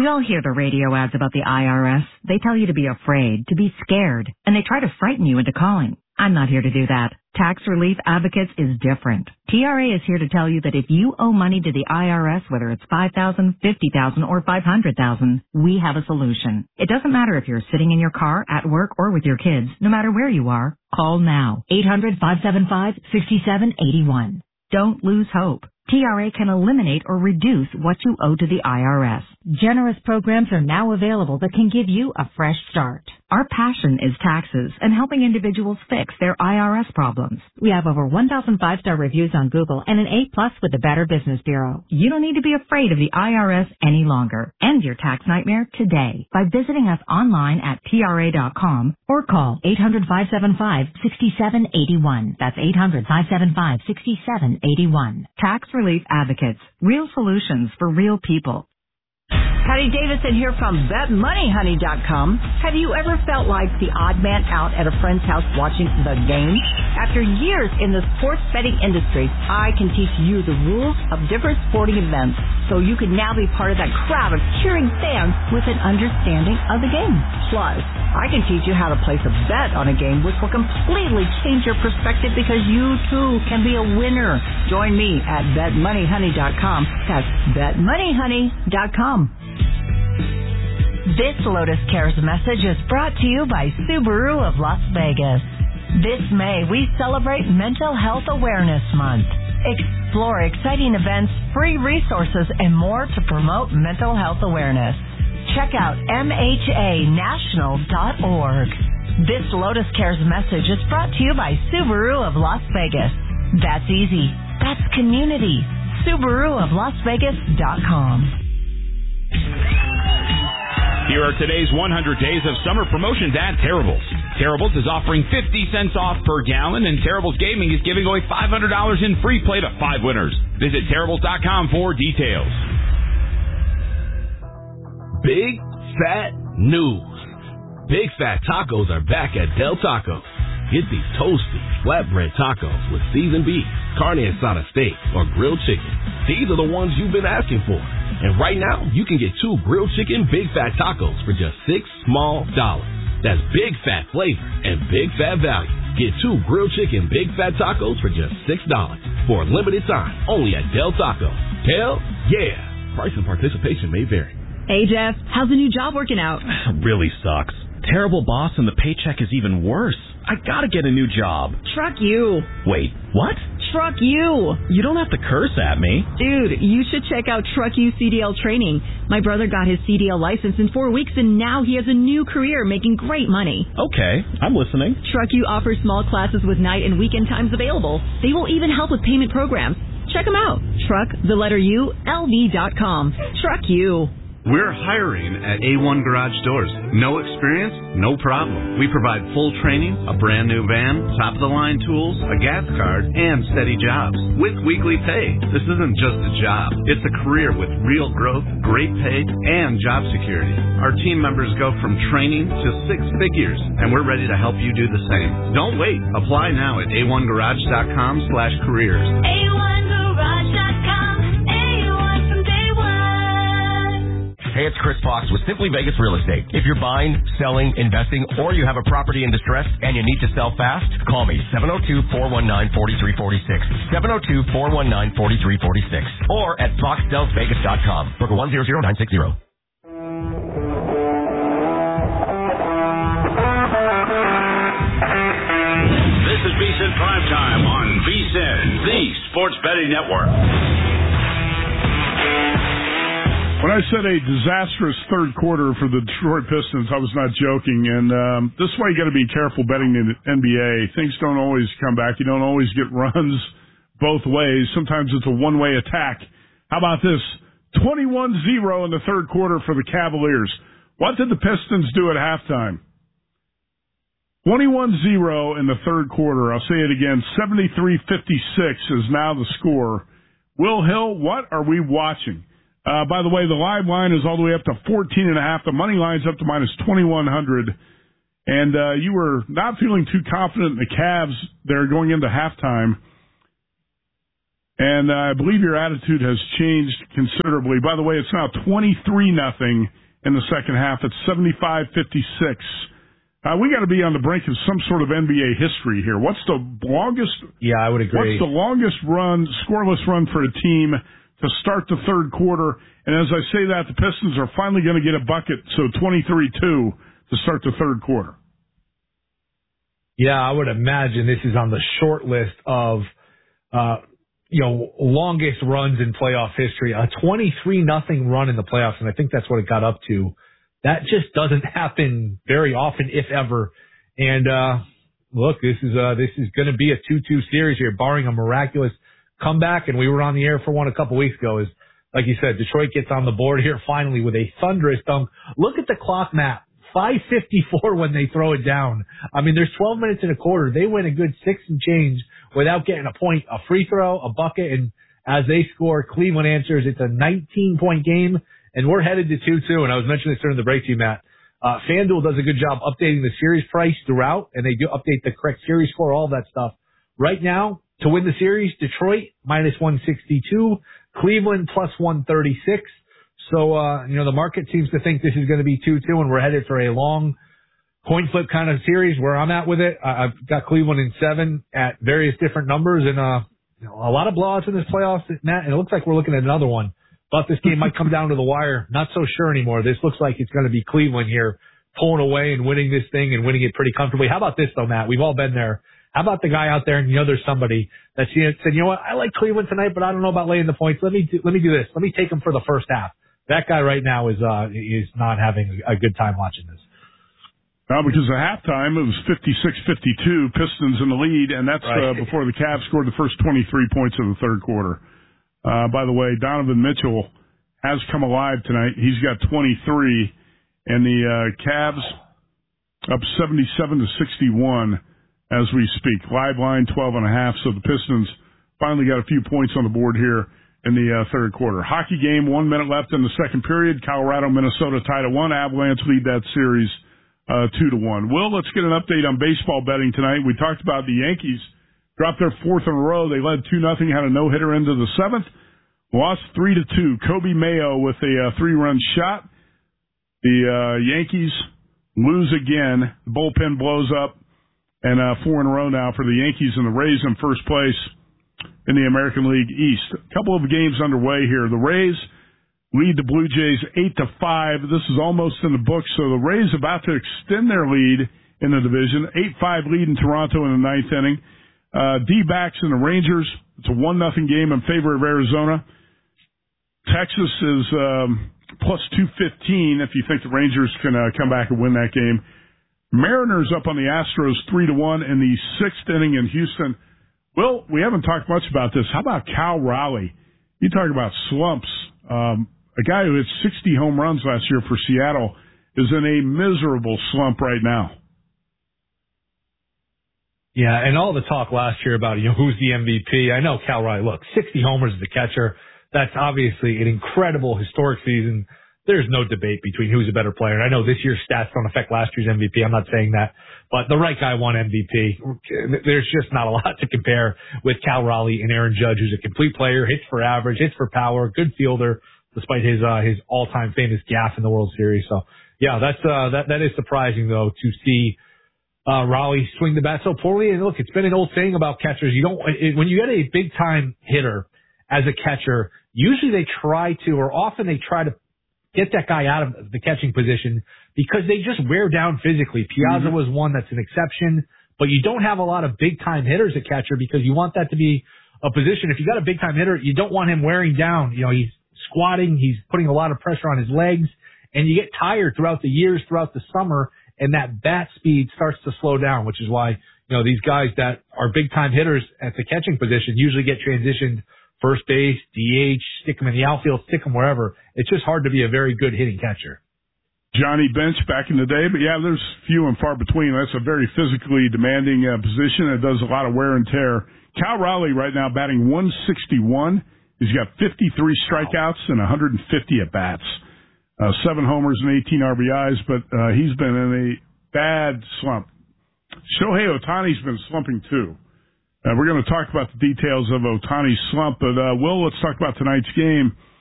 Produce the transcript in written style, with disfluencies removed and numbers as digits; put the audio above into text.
We all hear the radio ads about the IRS. They tell you to be afraid, to be scared, and they try to frighten you into calling. I'm not here to do that. Tax Relief Advocates is different. TRA is here to tell you that if you owe money to the IRS, whether it's $5,000, $50,000, or $500,000, we have a solution. It doesn't matter if you're sitting in your car, at work, or with your kids. No matter where you are, call now. 800-575-6781. Don't lose hope. TRA can eliminate or reduce what you owe to the IRS. Generous programs are now available that can give you a fresh start. Our passion is taxes and helping individuals fix their IRS problems. We have over 1,000 5-star reviews on Google and an A+ with the Better Business Bureau. You don't need to be afraid of the IRS any longer. End your tax nightmare today by visiting us online at TRA.com or call 800-575-6781. That's 800-575-6781. Tax Relief Advocates. Real solutions for real people. Patty Davidson here from BetMoneyHoney.com. Have you ever felt like the odd man out at a friend's house watching the game? After years in the sports betting industry, I can teach you the rules of different sporting events so you can now be part of that crowd of cheering fans with an understanding of the game. Plus, I can teach you how to place a bet on a game which will completely change your perspective because you too can be a winner. Join me at BetMoneyHoney.com. That's BetMoneyHoney.com. This Lotus Cares message is brought to you by Subaru of Las Vegas. This May, we celebrate Mental Health Awareness Month. Explore exciting events, free resources, and more to promote mental health awareness. Check out MHAnational.org. This Lotus Cares message is brought to you by Subaru of Las Vegas. That's easy. That's community. SubaruofLasVegas.com. Here are today's 100 days of summer promotions at Terrible's. Terrible's is offering 50 cents off per gallon, and Terrible's Gaming is giving away $500 in free play to 5 winners. Visit Terrible's.com for details. Big Fat News. Big Fat Tacos are back at Del Taco. Get these toasty, flatbread tacos with seasoned beef, carne asada steak, or grilled chicken. These are the ones you've been asking for. And right now, you can get 2 grilled chicken Big Fat Tacos for just $6 small. That's Big Fat flavor and Big Fat value. Get 2 grilled chicken Big Fat Tacos for just $6 for a limited time only at Del Taco. Hell yeah. Price and participation may vary. Hey, Jeff, how's the new job working out? Really sucks. Terrible boss, and the paycheck is even worse. I gotta get a new job. Truck you. Wait, what? Truck you. You don't have to curse at me. Dude, you should check out Truck You CDL training. My brother got his CDL license in 4 weeks, and now he has a new career making great money. Okay, I'm listening. Truck You offers small classes with night and weekend times available. They will even help with payment programs. Check them out. Truck, the letter U, LV.com. Truck You. We're hiring at A1 Garage Doors. No experience? No problem. We provide full training, a brand new van, top-of-the-line tools, a gas card, and steady jobs with weekly pay. This isn't just a job. It's a career with real growth, great pay, and job security. Our team members go from training to 6 figures, and we're ready to help you do the same. Don't wait. Apply now at a1garage.com/careers. A1garage.com. Hey, it's Chris Fox with Simply Vegas Real Estate. If you're buying, selling, investing, or you have a property in distress and you need to sell fast, call me, 702-419-4346, 702-419-4346, or at foxdelsvegas.com. Book 100960. This is VSiN Primetime on VSiN, the Sports Betting Network. When I said a disastrous third quarter for the Detroit Pistons, I was not joking. And this is why you got to be careful betting in the NBA. Things don't always come back. You don't always get runs both ways. Sometimes it's a one-way attack. How about this? 21-0 in the third quarter for the Cavaliers. What did the Pistons do at halftime? 21-0 in the third quarter. I'll say it again. 73-56 is now the score. Will Hill, what are we watching? By the way, the live line is all the way up to 14.5. The money line's up to minus 2,100. And you were not feeling too confident in the Cavs there going into halftime. And I believe your attitude has changed considerably. By the way, it's now 23-0 in the second half. It's 75-56. We got to be on the brink of some sort of NBA history here. What's the longest? Yeah, I would agree. What's the longest scoreless run for a team to start the third quarter? And as I say that, the Pistons are finally going to get a bucket, so 23-2 to start the third quarter. Yeah, I would imagine this is on the short list of, longest runs in playoff history. A 23-0 run in the playoffs, and I think that's what it got up to. That just doesn't happen very often, if ever. And look, this is going to be a 2-2 series here, barring a miraculous comeback. And we were on the air for one a couple weeks ago. Is like you said, Detroit gets on the board here finally with a thunderous dunk. Look at the clock map. 5:54 when they throw it down. I mean, there's 12 minutes in a quarter. They win a good 6 and change without getting a point, a free throw, a bucket, and as they score, Cleveland answers. It's a 19-point game. And we're headed to 2-2, and I was mentioning this during the break to you, Matt. FanDuel does a good job updating the series price throughout, and they do update the correct series score, all that stuff. Right now, to win the series, Detroit -162, Cleveland +136. So, the market seems to think this is going to be 2-2, and we're headed for a long coin flip kind of series where I'm at with it. I've got Cleveland in 7 at various different numbers, and a lot of blowouts in this playoffs, Matt, and it looks like we're looking at another one. Thought this game might come down to the wire. Not so sure anymore. This looks like it's going to be Cleveland here pulling away and winning this thing and winning it pretty comfortably. How about this, though, Matt? We've all been there. How about the guy out there, and there's somebody that said, you know what, I like Cleveland tonight, but I don't know about laying the points. Let me do this. Let me take them for the first half. That guy right now is not having a good time watching this. Because at halftime, it was 56-52, Pistons in the lead, and that's right. Before the Cavs scored the first 23 points of the third quarter. By the way, Donovan Mitchell has come alive tonight. He's got 23, and the Cavs up 77-61 as we speak. Live line 12.5, so the Pistons finally got a few points on the board here in the third quarter. Hockey game, 1 minute left in the second period. Colorado, Minnesota tied at 1. Avalanche lead that series 2-1. Will, let's get an update on baseball betting tonight. We talked about the Yankees. Dropped their 4th in a row. They led 2-0, had a no-hitter into the 7th. Lost 3-2. Kobe Mayo with a 3-run shot. The Yankees lose again. The bullpen blows up. And 4 in a row now for the Yankees and the Rays in first place in the American League East. A couple of games underway here. The Rays lead the Blue Jays 8-5. This is almost in the books. So the Rays about to extend their lead in the division. 8-5 lead in Toronto in the 9th inning. D-backs and the Rangers. It's a 1-0 game in favor of Arizona. Texas is plus 215 if you think the Rangers can come back and win that game. Mariners up on the Astros 3-1 in the 6th inning in Houston. Well, we haven't talked much about this. How about Cal Raleigh? You talk about slumps. A guy who hit 60 home runs last year for Seattle is in a miserable slump right now. Yeah, and all the talk last year about, who's the MVP. I know Cal Raleigh, look, 60 homers as a catcher. That's obviously an incredible historic season. There's no debate between who's a better player. And I know this year's stats don't affect last year's MVP. I'm not saying that. But the right guy won MVP. There's just not a lot to compare with Cal Raleigh and Aaron Judge, who's a complete player, hits for average, hits for power, good fielder, despite his all-time famous gaff in the World Series. So, yeah, that is surprising, though, to see Raleigh swing the bat so poorly. And look, it's been an old saying about catchers. When you get a big time hitter as a catcher, usually they try to get that guy out of the catching position because they just wear down physically. Piazza was one that's an exception, but you don't have a lot of big time hitters at catcher because you want that to be a position. If you got a big time hitter, you don't want him wearing down. He's squatting, he's putting a lot of pressure on his legs, and you get tired throughout the years, throughout the summer, and that bat speed starts to slow down, which is why, these guys that are big-time hitters at the catching position usually get transitioned first base, DH, stick them in the outfield, stick them wherever. It's just hard to be a very good hitting catcher. Johnny Bench back in the day, but yeah, there's few and far between. That's a very physically demanding position. It does a lot of wear and tear. Cal Raleigh right now batting 161. He's got 53 strikeouts and 150 at-bats. 7 homers and 18 RBIs, but he's been in a bad slump. Shohei Ohtani's been slumping too. We're going to talk about the details of Ohtani's slump, but Will, let's talk about tonight's game.